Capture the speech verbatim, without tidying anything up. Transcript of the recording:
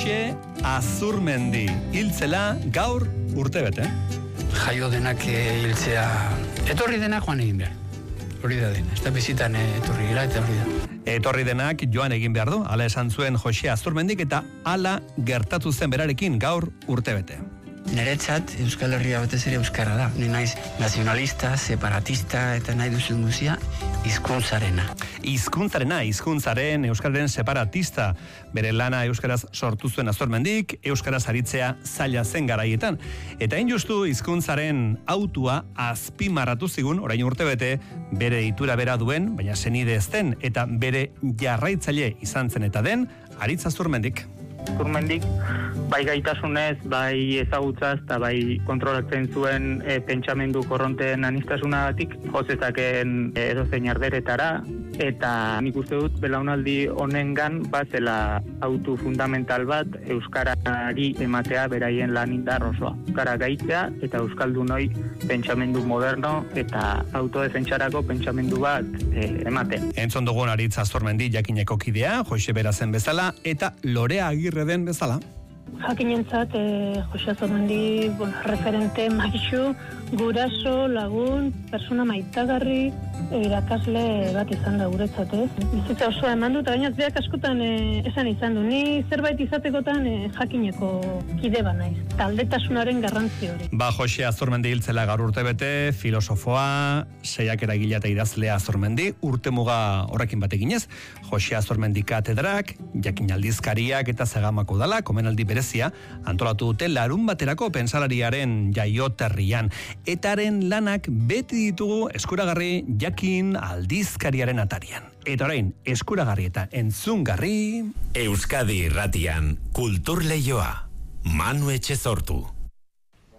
Jose Azurmendi hiltzela gaur urtebete. Jaio denak hiltzea, etorri denak joan egin behar. Hori da den, ez da bizitan etorri gira eta hori da. Etorri denak joan egin behar du, ala esan zuen Jose Azurmendik eta ala gertatu zen berarekin gaur urtebete. Niretzat Euskal Herria batez ere euskarra da. Ni naiz nazionalista, separatista eta nahi duzun guzia hizkuntzarena. Hizkuntzarena, hizkuntzaren euskararen separatista. Bere lana euskaraz sortu zuen Azurmendik, euskaraz aritzea zaila zen garaietan. Eta hain justu hizkuntzaren autua azpimarratu zigun, orain urtebete, bere ditura bera duen, baina senide ez den, eta bere jarraitzaile izan zen eta den, Aritz Azurmendik. Azurmendik, bai gaitasunez, bai ezagutzaz, eta bai kontrolatzen zuen e, pentsamendu korronteen anistasunagatik, jozezaken e, edozein arderetara, eta nik uste dut belaunaldi honengan bazela autu fundamental bat euskarari ematea beraien lan indar osoa. Euskara gaitzea eta euskaldunoi pentsamendu moderno eta autodefentsarako pentsamendu bat e, ematen. Entzon dugun Aritz Azurmendi jakineko kidea, Jose Berazen bezala, eta Lorea Agirre den bezala. Jakinentzat, eh, Jose Azurmendi, bon, referente maisu, guraso, lagun, persona maitagarri, irakasle bat izan da guretzat, ez? Bizitza osoa eman dut, baina berak askotan eh, esan izan du. Ni zerbait izatekotan eh, jakineko kide ba naiz. Taldetasunaren garrantzi hori. Ba, Jose Azurmendi hiltzela gaur urtebete, filosofoa, seiakera egilea eta idazlea Azurmendi, urtemuga horrekin bateginez, Jose Azurmendi katedrak, jakin aldizkariak eta zegamako dala, komenaldi berezia, antolatu dute larun baterako pentsalariaren jaioterrian. Etaren lanak beti ditugu eskuragarri jakin aldizkariaren atarian. Eta orain, eskuragarri eta entzungarri... Euskadi Irratian, Kultur Leioa, Manu Etxezortu.